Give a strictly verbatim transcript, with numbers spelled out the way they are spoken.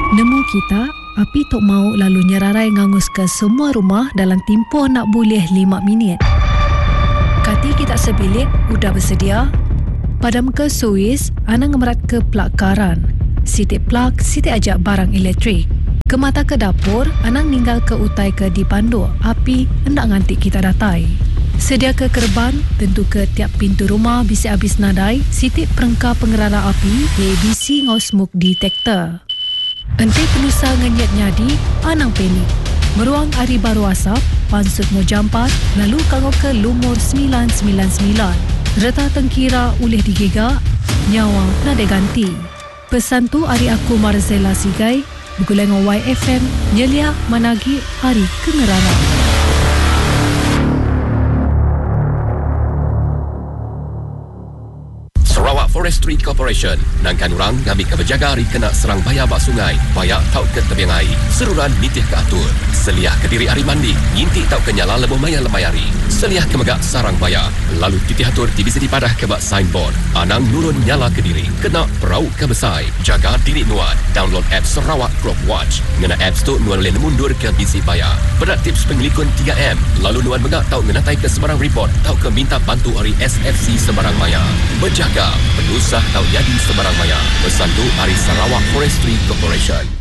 Nemu kita, api tok mau lalu nyerarai ngangus ke semua rumah dalam tempoh nak boleh lima minit. Kati kita sebilik, udah bersedia? Padam ke suis, anang ngemerat ke plug karan. Sitik plug, sitik ajak barang elektrik. Ke mata ke dapur, anang ninggal ke utai ke dipandu. Api, hendak ngantik kita datai. Sedia ke kerban, tentu ke tiap pintu rumah bisa habis nadai, sitik perengkah pengerara api, A B C ngau smoke detector. Enti penusa ngenyat nyadi, anang penik. Meruang hari baru asap, pansut ngau jampat, lalu kangau ke lumur sembilan sembilan sembilan. Reta tengkira ulih digigak, nyawa nade ganti. Pesan tu hari aku Marzella Sigai, bergulai ngau Y F M, nyelia managi hari kengerara. Sarawak Forestry Corporation nangkan orang ngambil ke berjaga hari kena serang bayar bak sungai, bayar tau ke tebiang air, seruran nitih ke atur, seliah ke diri hari mandi, ngintik tau ke nyala lebuh maya lemai hari, seliah ke megak sarang bayar, lalu titih atur divisi dipadah ke bak signboard, anang nurun nyala ke diri, kena perau ke besai, jaga diri nuan, download app Sarawak Crop Watch, ngena apps tu nuan boleh mundur ke bisi bayar, berat tips pengelikun tiga M, lalu nuan megak tau ngenatai ke sebarang report, tau ke minta bantu hari S F C sebarang maya, berjaga penusah tau jadi sebarang maya. Pesan tu hari Sarawak Forestry Corporation.